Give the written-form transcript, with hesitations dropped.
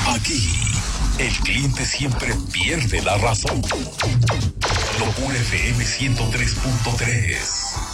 Aquí, el cliente siempre pierde la razón. Locura FM 103.3.